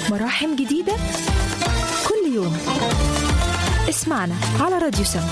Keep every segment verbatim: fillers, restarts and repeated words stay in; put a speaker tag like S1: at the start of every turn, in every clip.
S1: مراحم جديدة كل يوم. اسمعنا على راديو سم.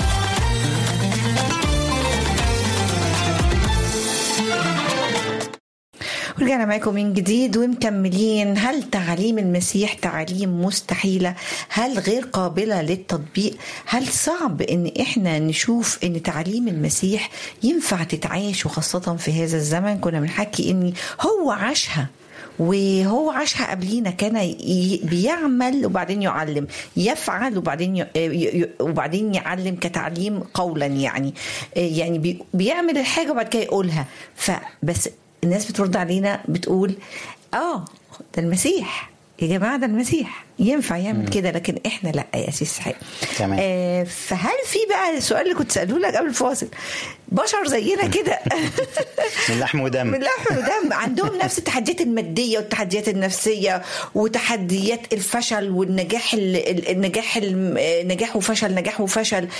S2: ورجعنا معاكم من جديد ومكملين. هل تعاليم المسيح تعاليم مستحيلة؟ هل غير قابلة للتطبيق؟ هل صعب ان احنا نشوف ان تعاليم المسيح ينفع تتعايش، وخاصة في هذا الزمن؟ كنا بنحكي ان هو عاشها وهو عاشها قبلينا، كان بيعمل وبعدين يعلم، يفعل وبعدين وبعدين يعلم كتعليم قولا، يعني يعني بيعمل الحاجة وبعد كده يقولها. فبس الناس بترد علينا بتقول اه ده المسيح يا جماعة، ده المسيح ينفع يعمل كده، لكن احنا لا يا سيس حق. آه فهل في بقى السؤال اللي كنت سألوه لك قبل الفاصل، بشر زينا كده
S3: من لحم ودم
S2: من لحم ودم عندهم نفس التحديات المادية والتحديات النفسية وتحديات الفشل والنجاح، النجاح النجاح وفشل نجاح وفشل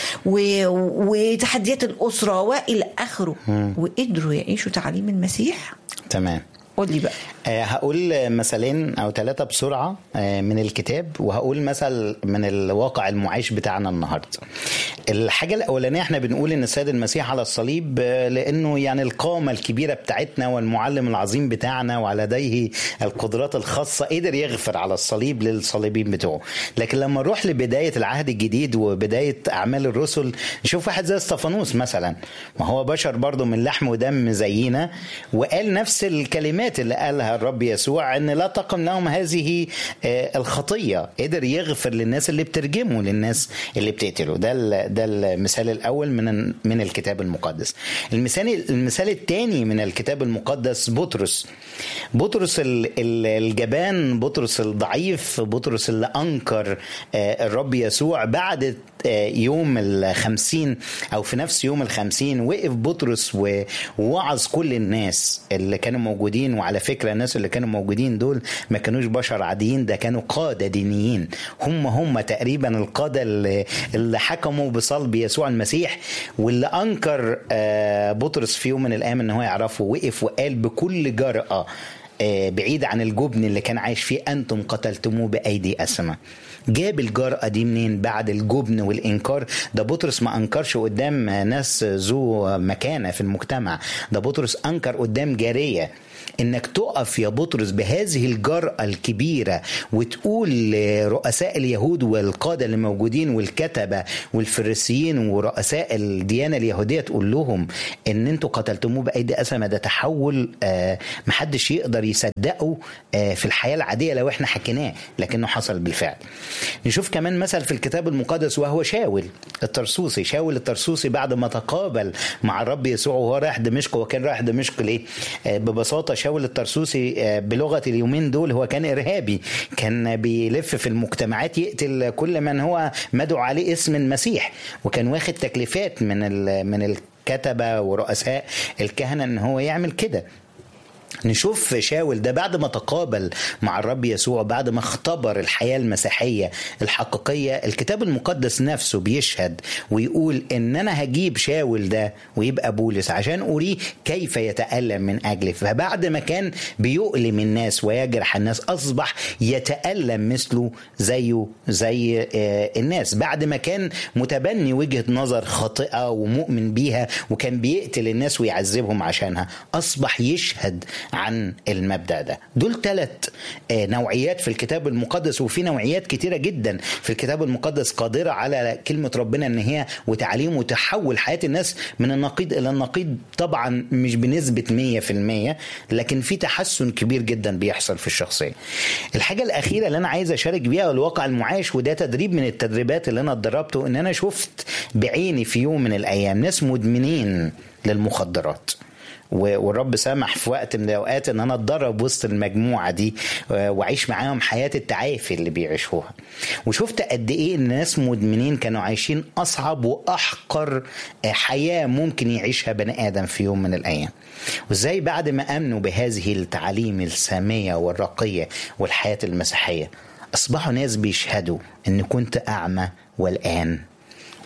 S2: وتحديات الأسرة وإلى آخره، وقدروا يعيشوا تعليم المسيح؟
S3: تمام.
S2: قول لي بقى.
S3: أه هقول مثالين أو ثلاثة بسرعة أه من الكتاب، وهقول مثل من الواقع المعيش بتاعنا النهاردة. الحاجة الأولانية، احنا بنقول إن السيد المسيح على الصليب أه لأنه يعني القامة الكبيرة بتاعتنا والمعلم العظيم بتاعنا وعلى لديه القدرات الخاصة قدر يغفر على الصليب للصليبين بتوعه. لكن لما نروح لبداية العهد الجديد وبداية أعمال الرسل، نشوف واحد زي استفانوس مثلا، ما هو بشر برضو من لحم ودم زينا، وقال نفس الكلمات اللي قالها الرب يسوع، ان لا تقم لهم هذه الخطيه. قدر يغفر للناس اللي بترجمه، للناس اللي بتقتله. ده ده المثال الاول من من الكتاب المقدس. المثال المثال الثاني من الكتاب المقدس بطرس. بطرس الجبان، بطرس الضعيف، بطرس اللي انكر الرب يسوع بعد يوم الخمسين او في نفس يوم الخمسين. وقف بطرس ووعظ كل الناس اللي كانوا موجودين. وعلى فكرة الناس اللي كانوا موجودين دول ما كانوش بشر عاديين، ده كانوا قادة دينيين، هم هم تقريبا القادة اللي, اللي حكموا بصلب يسوع المسيح. واللي انكر بطرس في يوم من الايام ان هو يعرفه، وقف وقال بكل جرأة بعيد عن الجبن اللي كان عايش فيه، أنتم قتلتموه بأيدي أسمى. جاب الجرأة دي منين بعد الجبن والإنكار؟ ده بطرس ما أنكرش قدام ناس ذو مكانة في المجتمع، ده بطرس أنكر قدام جارية. انك تقف يا بطرس بهذه الجرأة الكبيرة وتقول لرؤساء اليهود والقادة اللي موجودين والكتبة والفريسيين ورؤساء الديانة اليهودية، تقول لهم ان انتوا قتلتموه بأيدي أسمى، ده تحول آه محدش يقدر يصدقه آه في الحياة العادية لو احنا حكيناه، لكنه حصل بالفعل. نشوف كمان مثل في الكتاب المقدس، وهو شاول الترسوسي. شاول الترسوسي بعد ما تقابل مع الرب يسوع وهو رايح دمشق، وكان رايح دمشق ليه؟ آه ببساطة شاول الترسوسي بلغة اليومين دول هو كان إرهابي، كان بيلف في المجتمعات يقتل كل من هو مدعو عليه اسم المسيح، وكان واخد تكليفات من من الكتبة ورؤساء الكهنة ان هو يعمل كده. نشوف شاول ده بعد ما تقابل مع الرب يسوع، بعد ما اختبر الحياة المسيحية الحقيقية، الكتاب المقدس نفسه بيشهد ويقول ان انا هجيب شاول ده ويبقى بولس عشان أريه كيف يتألم من أجله. فبعد ما كان بيؤلم الناس ويجرح الناس، أصبح يتألم مثله زيه زي الناس. بعد ما كان متبني وجهة نظر خاطئة ومؤمن بيها وكان بيقتل الناس ويعذبهم عشانها، أصبح يشهد عن المبدأ ده. دول ثلاث نوعيات في الكتاب المقدس، وفي نوعيات كتيرة جدا في الكتاب المقدس قادرة على كلمة ربنا ان هي وتعليمه تحول حياة الناس من النقيض الى النقيض. طبعا مش بنسبة مية في المية، لكن في تحسن كبير جدا بيحصل في الشخصية. الحاجة الأخيرة اللي أنا عايز أشارك بيها الواقع المعاش، وده تدريب من التدريبات اللي أنا اتدربته، ان أنا شفت بعيني في يوم من الأيام ناس مدمنين للمخدرات، والرب سمح في وقت من الأوقات ان انا اتدرب وسط المجموعة دي وعيش معاهم حياة التعافي اللي بيعيشوها. وشفت قد ايه الناس مدمنين كانوا عايشين اصعب واحقر حياة ممكن يعيشها بني ادم في يوم من الايام، وازاي بعد ما امنوا بهذه التعاليم السامية والرقية والحياة المسيحية، اصبحوا ناس بيشهدوا ان كنت اعمى والان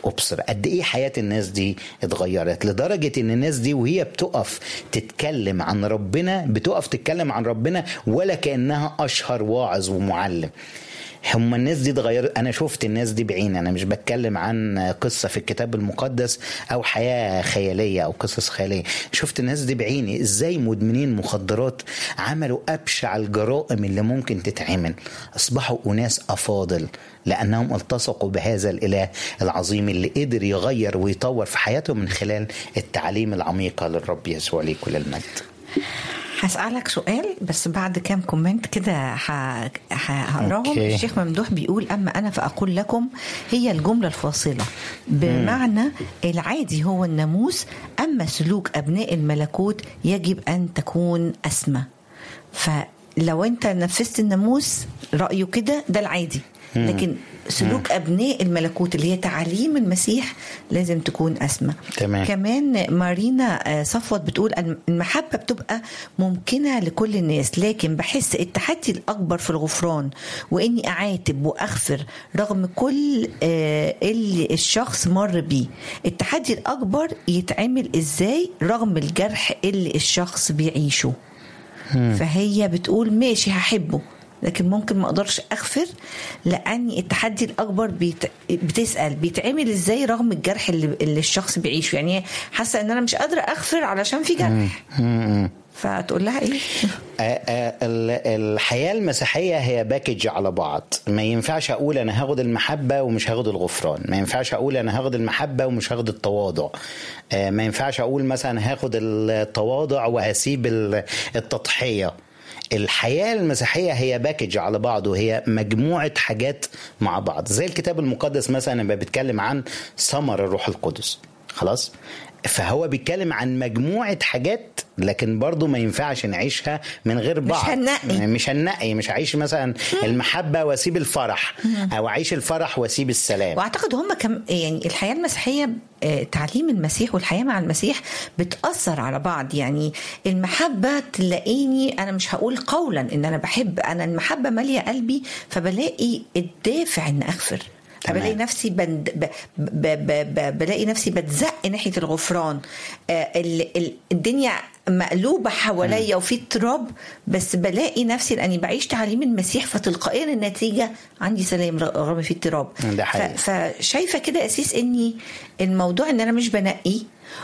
S3: أبصر. قد إيه حياة الناس دي اتغيرت لدرجة إن الناس دي وهي بتقف تتكلم عن ربنا بتقف تتكلم عن ربنا ولا كأنها أشهر واعظ ومعلم. هم الناس دي اتغيرت. انا شفت الناس دي بعيني، انا مش بتكلم عن قصة في الكتاب المقدس او حياة خيالية او قصص خيالية. شفت الناس دي بعيني ازاي مدمنين مخدرات عملوا ابشع الجرائم اللي ممكن تتعمل، اصبحوا اناس افاضل لانهم التصقوا بهذا الاله العظيم اللي قدر يغير ويطور في حياتهم من خلال التعليم العميقة للرب يسوع ليه كل المجد.
S2: هسألك سؤال بس بعد كام كومنت كده هقراهم. الشيخ ممدوح بيقول أما أنا فأقول لكم هي الجملة الفاصلة بمعنى العادي هو الناموس، أما سلوك أبناء الملكوت يجب أن تكون أسمى. فلو أنت نفذت الناموس رأيه كده ده العادي، لكن سلوك مم. أبناء الملكوت اللي هي تعاليم المسيح لازم تكون أسمى.
S3: تمام.
S2: كمان مارينا صفوت بتقول المحبة بتبقى ممكنة لكل الناس، لكن بحس التحدي الأكبر في الغفران وإني أعاتب وأغفر رغم كل اللي الشخص مر بيه. التحدي الأكبر يتعمل إزاي رغم الجرح اللي الشخص بيعيشه. مم. فهي بتقول ماشي هحبه لكن ممكن ما اقدرش اغفر، لاني التحدي الاكبر بيت... بتسال بيتعمل ازاي رغم الجرح اللي, اللي الشخص بيعيشه. يعني حاسه ان انا مش قادره اغفر علشان في جرح، فتقول لها ايه؟
S3: الحياه المسيحيه هي باكج على بعض. ما ينفعش اقول انا هاخد المحبه ومش هاخد الغفران، ما ينفعش اقول انا هاخد المحبه ومش هاخد التواضع، ما ينفعش اقول مثلا هاخد التواضع وهسيب التضحيه. الحياة المسيحية هي باكج على بعض وهي مجموعة حاجات مع بعض. زي الكتاب المقدس مثلا لما بيتكلم عن ثمر الروح القدس، خلاص، فهو بيتكلم عن مجموعة حاجات لكن برضو ما ينفعش نعيشها من غير بعض.
S2: مش هنقي
S3: مش هنقي مش عايش مثلا المحبة واسيب الفرح او عيش الفرح واسيب السلام.
S2: واعتقد هم كم يعني الحياة المسيحية تعليم المسيح والحياة مع المسيح بتأثر على بعض. يعني المحبة تلاقيني أنا مش هقول قولا إن أنا بحب، أنا المحبة مالية قلبي فبلاقي الدافع إن أغفر. بلاقي نفسي بند... ب... ب... ب... ب... بلاقي نفسي بتزق ناحية الغفران. آه ال... الدنيا مقلوبة حواليا وفي اضطراب، بس بلاقي نفسي لأني بعيش تعليم المسيح فتلقائيا النتيجة عندي سلام رغم في اضطراب. ف... فشايفة كده أسيس إني الموضوع إن أنا مش بنقي.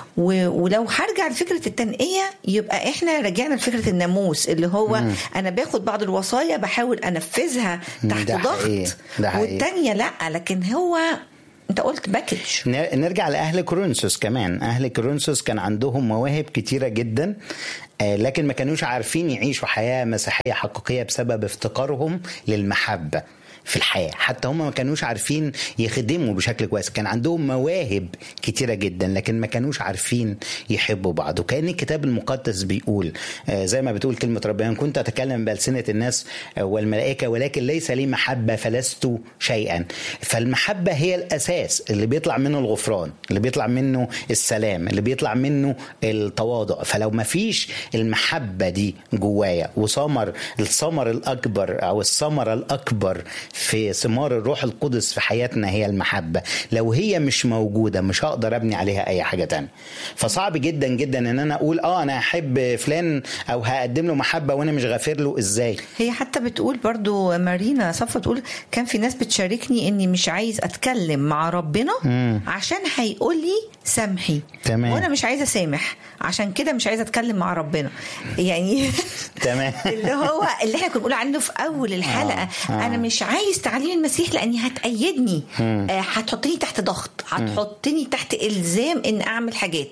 S2: ولو هرجع لفكرة التنقية يبقى احنا رجعنا لفكرة الناموس اللي هو مم. انا باخد بعض الوصايا بحاول انفذها تحت ضغط والتانية لا، لكن هو انت قلت باكج.
S3: نرجع لأهل كورنثوس كمان. أهل كورنثوس كان عندهم مواهب كتيرة جدا لكن ما كانوش عارفين يعيشوا حياة مسيحية حقيقية بسبب افتقارهم للمحبة في الحياة. حتى هم ما كانوش عارفين يخدموا بشكل كويس. كان عندهم مواهب كتيرة جدا لكن ما كانوش عارفين يحبوا بعض. وكأن الكتاب المقدس بيقول زي ما بتقول كلمة ربنا كنت أتكلم بألسنة الناس والملائكة ولكن ليس لي محبة فلست شيئا. فالمحبة هي الأساس اللي بيطلع منه الغفران، اللي بيطلع منه السلام، اللي بيطلع منه التواضع. فلو ما فيش المحبة دي جوايا وثمر الثمر الأكبر أو الثمرة الأكبر في ثمار الروح القدس في حياتنا هي المحبة، لو هي مش موجودة مش هقدر ابني عليها اي حاجة تانية. فصعب جدا جدا ان انا اقول اه انا احب فلان او هقدم له محبة وانا مش غافر له. ازاي؟
S2: هي حتى بتقول برضو مارينا صفة بتقول كان في ناس بتشاركني اني مش عايز اتكلم مع ربنا مم. عشان هيقول لي سامحي، تمام. وانا مش عايزة اسامح عشان كده مش عايزة اتكلم مع ربنا. يعني
S3: تمام.
S2: اللي هو اللي احنا كنا بنقول عنه في اول الحلقة آه. آه. انا مش عايز تعليم المسيح لاني هتأيدني، آه هتحطني تحت ضغط، هتحطني تحت الزام ان اعمل حاجات.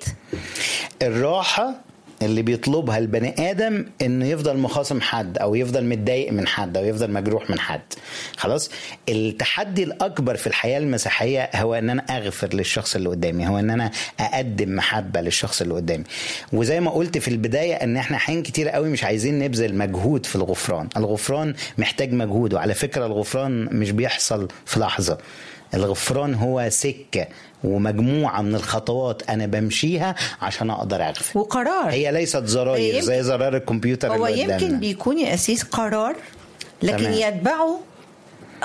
S3: الراحة اللي بيطلبها البني آدم انه يفضل مخاصم حد او يفضل متضايق من حد او يفضل مجروح من حد. خلاص، التحدي الاكبر في الحياة المسيحية هو ان انا اغفر للشخص اللي قدامي، هو ان انا اقدم محبة للشخص اللي قدامي. وزي ما قلت في البداية ان احنا حين كتير قوي مش عايزين نبذل مجهود في الغفران. الغفران محتاج مجهود، وعلى فكرة الغفران مش بيحصل في لحظة. الغفران هو سكة ومجموعة من الخطوات أنا بمشيها عشان أقدر أغفر،
S2: وقرار.
S3: هي ليست زراير زي زرار الكمبيوتر
S2: هو
S3: اللي قدامنا.
S2: يمكن بيكون أسيس قرار لكن تمام. يتبعه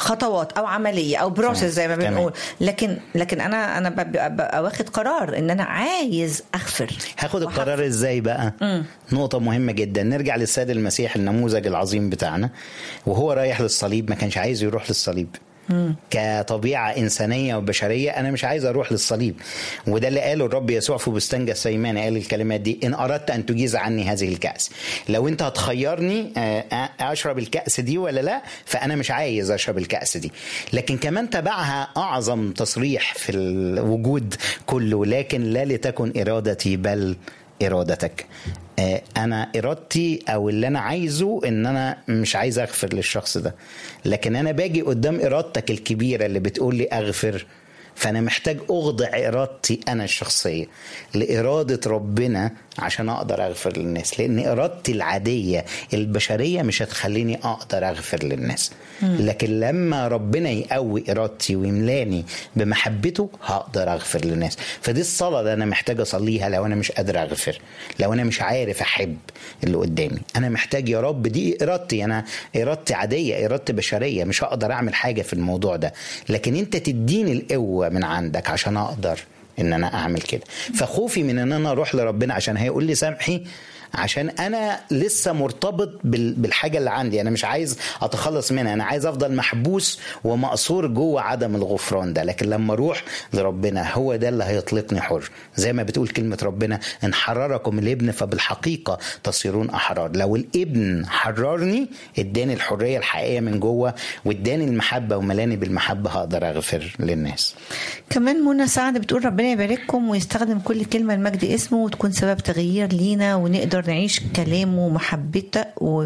S2: خطوات او عمليه او بروسيس زي ما بنقول، لكن لكن انا انا ببقى واخد قرار ان انا عايز اغفر.
S3: هاخد القرار ازاي بقى؟ م. نقطه مهمه جدا. نرجع للسيد المسيح النموذج العظيم بتاعنا، وهو رايح للصليب ما كانش عايز يروح للصليب. مم. كطبيعة إنسانية وبشرية أنا مش عايز أروح للصليب، وده اللي قاله الرب يسوع في بستان جثيمان. قال الكلمات دي: إن أردت أن تجيز عني هذه الكأس. لو أنت هتخيرني أشرب الكأس دي ولا لا، فأنا مش عايز أشرب الكأس دي. لكن كمان تبعها أعظم تصريح في الوجود كله: لكن لا لتكن إرادتي بل إرادتك. أنا إرادتي أو اللي أنا عايزه إن أنا مش عايز أغفر للشخص ده، لكن أنا باجي قدام إرادتك الكبيرة اللي بتقول لي أغفر، فأنا محتاج أخضع إرادتي أنا الشخصية لإرادة ربنا عشان أقدر أغفر للناس، لأن إرادتي العادية البشرية مش هتخليني أقدر أغفر للناس. لكن لما ربنا يقوي إرادتي ويملاني بمحبته هقدر أغفر للناس. فدي الصلاة اللي أنا محتاج أصليها لو أنا مش قادر أغفر، لو أنا مش عارف أحب اللي قدامي. أنا محتاج يا رب، دي إرادتي أنا، إرادتي عادية، إرادتي بشرية، مش هقدر أعمل حاجة في الموضوع ده، لكن أنت تديني القوة من عندك عشان أقدر ان انا اعمل كده. فخوفي من ان انا اروح لربنا عشان هيقول لي سامحي، عشان انا لسه مرتبط بالحاجه اللي عندي، انا مش عايز اتخلص منها، انا عايز افضل محبوس ومقصور جوه عدم الغفران ده. لكن لما اروح لربنا هو ده اللي هيطلقني حر، زي ما بتقول كلمه ربنا: ان حرركم الابن فبالحقيقه تصيرون احرار. لو الابن حررني اداني الحريه الحقيقيه من جوه، واداني المحبه وملاني بالمحبه، هقدر اغفر للناس.
S2: كمان منى سعد بتقول: ربنا يبارككم ويستخدم كل كلمه لمجد اسمه وتكون سبب تغيير لينا، ونقدر نعيش كلامه ومحبته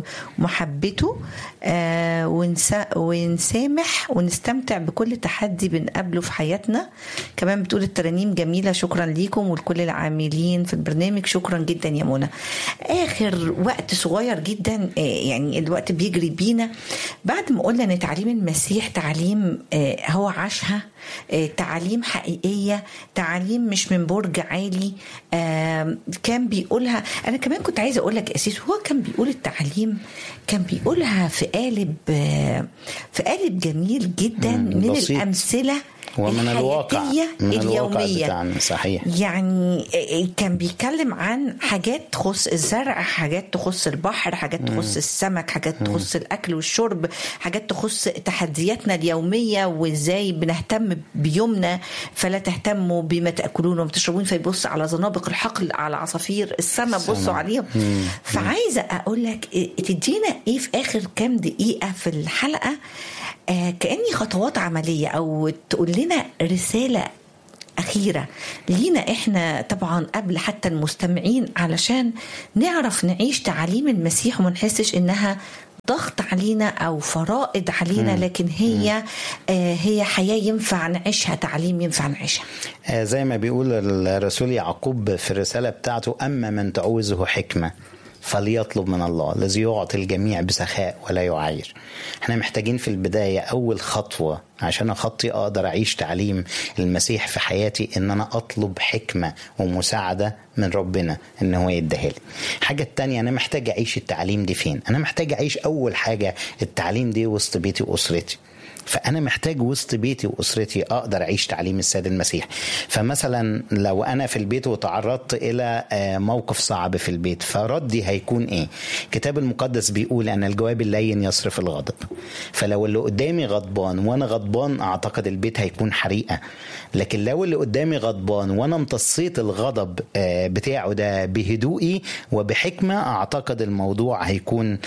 S2: ومحبته آه ونسا ونسامح ونستمتع بكل تحدي بنقابله في حياتنا. كمان بتقول: الترانيم جميلة، شكرا ليكم ولكل العاملين في البرنامج. شكرا جدا يا منى. آخر وقت صغير جدا، آه يعني الوقت بيجري بينا. بعد ما قلنا ان تعليم المسيح تعليم آه هو عاشها، آه تعليم حقيقية، تعليم مش من برج عالي، آه كان بيقولها. انا كمان كنت عايزه اقول لك اسيس، هو كان بيقول التعليم كان بيقولها في قالب في قالب جميل جدا من بسيط. الامثله
S3: ومن الواقع من
S2: اليومية
S3: الواقع صحيح.
S2: يعني كان بيتكلم عن حاجات تخص الزرع، حاجات تخص البحر، حاجات تخص السمك، حاجات تخص الأكل والشرب، حاجات تخص تحدياتنا اليومية وإزاي بنهتم بيومنا فلا تهتموا بما تأكلون وما تشربون، فيبص على زنابق الحقل، على عصافير السماء بصوا عليهم. مم. فعايزة أقول لك تدينا إيه في آخر كام دقيقة في الحلقة آه كأني خطوات عملية، أو تقول لنا رسالة أخيرة لينا إحنا طبعا قبل حتى المستمعين، علشان نعرف نعيش تعاليم المسيح وما نحسش إنها ضغط علينا أو فرائض علينا، لكن هي آه هي حياة ينفع نعيشها، تعليم ينفع نعيشها.
S3: آه زي ما بيقول الرسول يعقوب في الرسالة بتاعته: أما من تعوزه حكمة فليطلب من الله الذي يعطي الجميع بسخاء ولا يعاير. احنا محتاجين في البداية أول خطوة عشان أخطي أقدر أعيش تعليم المسيح في حياتي، إن أنا أطلب حكمة ومساعدة من ربنا إن هو يديها لي. حاجة التانية، أنا محتاج أعيش التعليم دي فين؟ أنا محتاج أعيش أول حاجة التعليم دي وسط بيتي وأسرتي. فأنا محتاج وسط بيتي وأسرتي أقدر أعيش تعليم السيد المسيح. فمثلا لو أنا في البيت وتعرضت إلى موقف صعب في البيت، فردي هيكون إيه؟ الكتاب المقدس بيقول أن الجواب اللين يصرف الغضب. فلو اللي قدامي غضبان وأنا غضبان، أعتقد البيت هيكون حريقة. لكن لو اللي قدامي غضبان وأنا امتصيت الغضب بتاعه ده بهدوئي وبحكمة، أعتقد الموضوع هيكون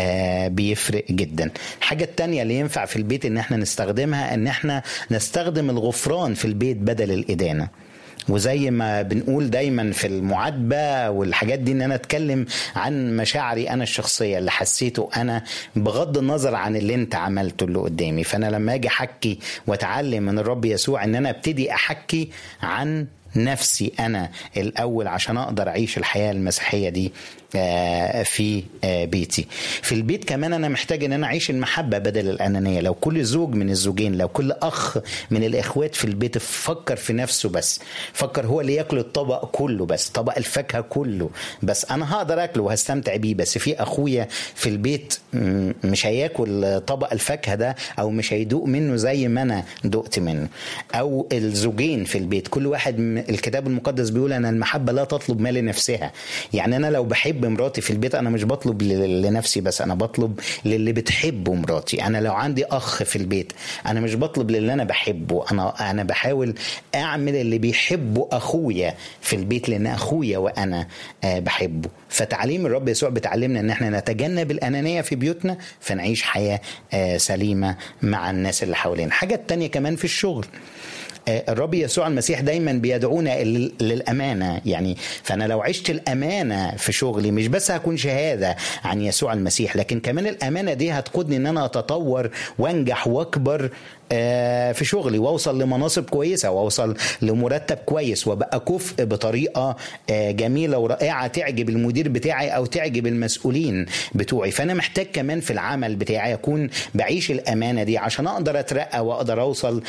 S3: بيفرق جدا. الحاجة التانية اللي ينفع في البيت إن احنا نستخدمها، ان احنا نستخدم الغفران في البيت بدل الإدانة. وزي ما بنقول دايما في المعاتبة والحاجات دي، ان انا اتكلم عن مشاعري انا الشخصية اللي حسيته انا بغض النظر عن اللي انت عملته اللي قدامي. فانا لما اجي احكي واتعلم من الرب يسوع ان انا ابتدي احكي عن نفسي انا الاول عشان اقدر اعيش الحياة المسيحية دي في بيتي. في البيت كمان انا محتاج ان انا اعيش المحبة بدل الانانية. لو كل زوج من الزوجين، لو كل اخ من الاخوات في البيت فكر في نفسه بس، فكر هو اللي ياكل الطبق كله بس، طبق الفاكهة كله بس، انا هقدر اكله وهستمتع بيه، بس في اخويا في البيت مش هياكل طبق الفاكهة ده او مش هيدوق منه زي ما انا دقت منه. او الزوجين في البيت كل واحد، الكتاب المقدس بيقول ان المحبة لا تطلب ما لنفسها. يعني انا لو بحب مراتي في البيت انا مش بطلب لنفسي بس، انا بطلب للي بتحبه مراتي. انا لو عندي اخ في البيت انا مش بطلب للي انا بحبه، انا انا بحاول اعمل اللي بيحبه اخويا في البيت لان اخويا وانا بحبه. فتعليم الرب يسوع بتعلمنا ان احنا نتجنب الانانية في بيوتنا فنعيش حياة سليمة مع الناس اللي حوالينا. حاجة تانية كمان في الشغل، الرب يسوع المسيح دايما بيدعونا للأمانة. يعني فأنا لو عشت الأمانة في شغلي مش بس هكون شهادة عن يسوع المسيح، لكن كمان الأمانة دي هتقودني ان انا اتطور وانجح واكبر في شغلي واوصل لمناصب كويسة واوصل لمرتب كويس وبقى كفء بطريقة جميلة ورائعة تعجب المدير بتاعي او تعجب المسؤولين بتوعي. فانا محتاج كمان في العمل بتاعي اكون بعيش الامانة دي عشان اقدر اترقى واقدر اوصل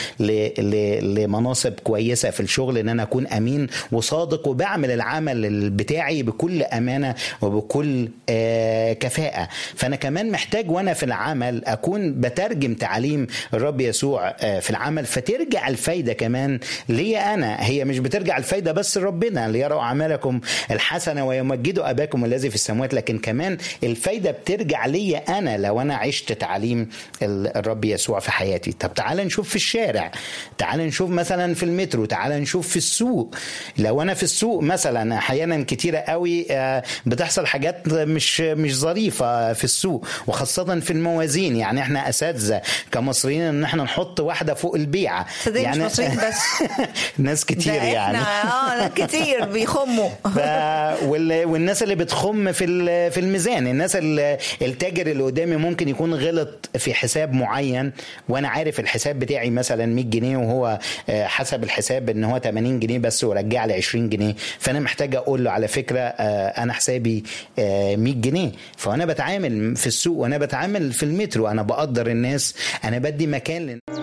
S3: لمناصب كويسة في الشغل، ان انا اكون امين وصادق وبعمل العمل بتاعي بكل امانة وبكل كفاءة. فانا كمان محتاج وانا في العمل اكون بترجم تعليم الرب يسوع في العمل، فترجع الفايدة كمان ليا أنا. هي مش بترجع الفايدة بس ربنا ليروا أعمالكم الحسنة ويمجدوا أباكم الذي في السماوات، لكن كمان الفايدة بترجع ليا أنا لو أنا عشت تعليم الرب يسوع في حياتي. طب تعال نشوف في الشارع، تعال نشوف مثلا في المترو، تعال نشوف في السوق. لو أنا في السوق مثلا أحيانا كتيرة قوي بتحصل حاجات مش مش ظريفة في السوق، وخاصة في الموازين. يعني احنا أساتذة كمصريين ان احنا نحط واحدة فوق البيعة،
S2: يعني مش مصريين بس
S3: ناس كتير يعني
S2: اه كتير بيخموا
S3: والناس اللي بتخم في في الميزان، الناس التاجر اللي قدامي ممكن يكون غلط في حساب معين وانا عارف الحساب بتاعي مثلا مية جنيه وهو حسب الحساب ان هو ثمانين جنيه بس ورجع لي عشرين جنيه، فانا محتاج اقول له على فكرة انا حسابي مية جنيه. فانا بتعامل في السوق وانا بتعامل في المترو انا بقدر الناس، انا بدي مكان لن...